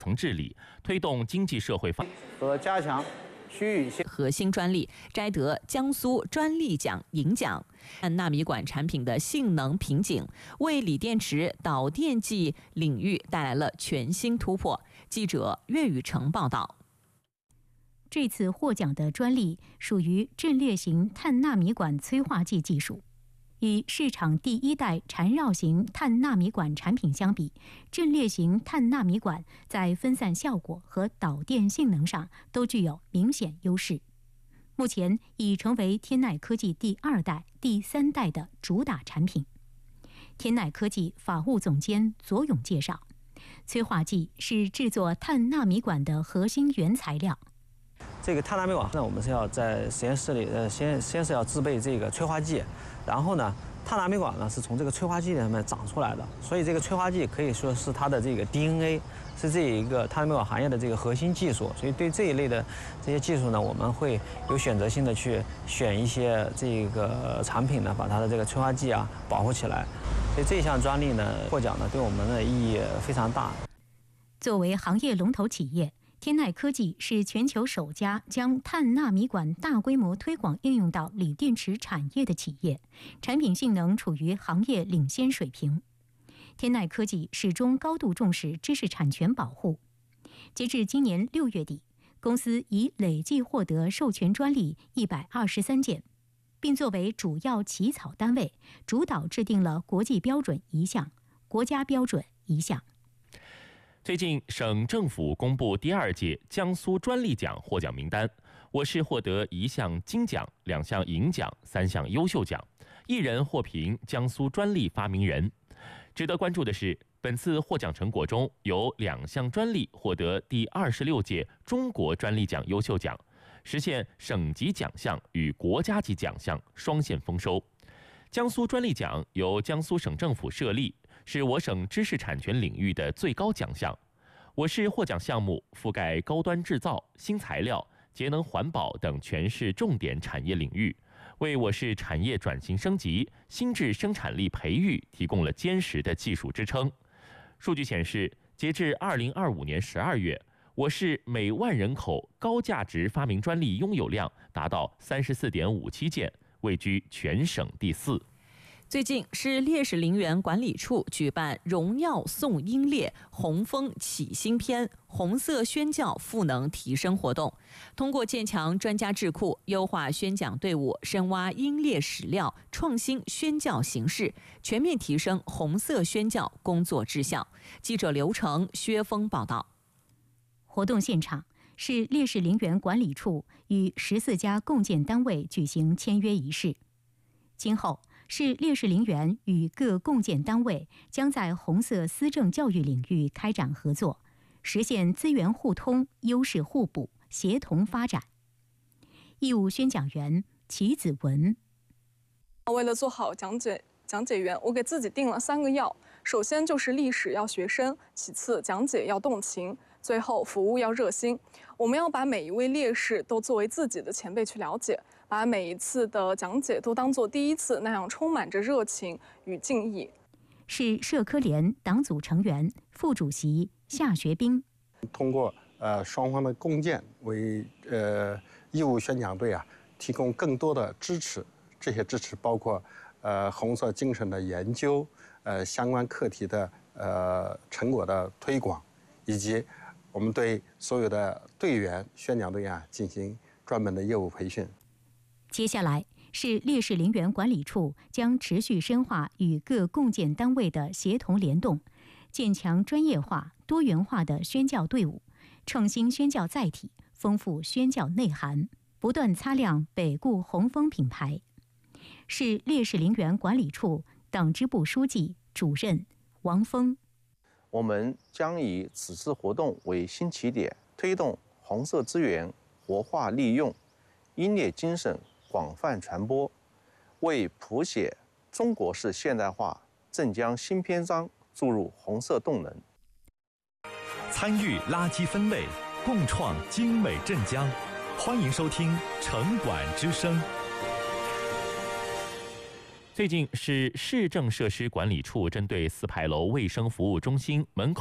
层治理，推动经济社会发展和加强区域核心专利摘得江苏专利奖银奖。碳纳米管产品的性能瓶颈，为锂电池导电剂领域带来了全新突破。记者岳雨成报道。 这次获奖的专利属于阵列型碳纳米管催化剂技术。与市场第一代缠绕型碳纳米管产品相比，阵列型碳纳米管在分散效果和导电性能上都具有明显优势。目前已成为天籁科技第2代、第3代的主打产品。天籁科技法务总监左勇介绍，催化剂是制作碳纳米管的核心原材料。 这个碳纳米管呢，我们是要在实验室里，实验室要制备这个催化剂，然后呢，碳纳米管呢是从这个催化剂里面长出来的，所以这个催化剂可以说是它的这个 DNA， 是这一个碳纳米管行业的这个核心技术。所以对这一类的这些技术呢，我们会有选择性的去选一些这个产品呢，把它的这个催化剂保护起来。所以这项专利呢获奖呢，对我们的意义非常大。 作为行业龙头企业，天籁科技是全球首家将碳纳米管大规模推广应用到锂电池产业的企业，产品性能处于行业领先水平。天籁科技始终高度重视知识产权保护。截至今年6月底，公司已累计获得授权专利123件，并作为主要起草单位，主导制定了国际标准1项、国家标准1项。 最近，省政府公布第2届江苏专利奖获奖名单，我市获得1项金奖、2项银奖、3项优秀奖，1人获评江苏专利发明人。值得关注的是，本次获奖成果中有2项专利获得第26届中国专利奖优秀奖，实现省级奖项与国家级奖项双线丰收。江苏专利奖由江苏省政府设立，是我省知识产权领域的最高奖项。我市获奖项目覆盖高端制造、新材料、节能环保等全市重点产业领域，为我市产业转型升级、新质生产力培育提供了坚实的技术支撑。数据显示，截至2025年12月，我市每万人口高价值发明专利拥有量达到34.57件，位居全省第4。 最近，市烈士陵园管理处举办“荣耀颂英烈，红枫启新篇”红色宣教赋能提升活动，通过建强专家智库、优化宣讲队伍、深挖英烈史料、创新宣教形式，全面提升红色宣教工作质效。记者刘成、薛峰报道。 活动现场，市烈士陵园管理处与14家共建单位举行签约仪式。今后，市烈士陵园与各共建单位将在红色思政教育领域开展合作，实现资源互通、优势互补、协同发展。义务宣讲员齐子文： 为了做好讲解员，我给自己定了3个要：首先就是历史要学深，其次讲解要动情，最后服务要热心。我们要把每一位烈士都作为自己的前辈去了解，把每一次的讲解都当作第一次那样充满着热情与敬意。 是社科联党组成员、副主席夏学兵。 通过双方的共建，为义务宣讲队提供更多的支持。这些支持包括红色精神的研究，相关课题的成果的推广，以及我们对所有的队员、宣讲队进行专门的业务培训。 接下来，市烈士陵园管理处将持续深化与各共建单位的协同联动，建强专业化、多元化的宣教队伍，创新宣教载体，丰富宣教内涵，不断擦亮北固红枫品牌。市烈士陵园管理处党支部书记、主任王峰： 我们将以此次活动为新起点，推动红色资源活化利用，英烈精神广泛传播，为谱写中国式现代化正将新篇章注入红色动能。 参与垃圾分类，共创精美镇江。欢迎收听城管之声。 最近是市政设施管理处针对4牌楼卫生服务中心门口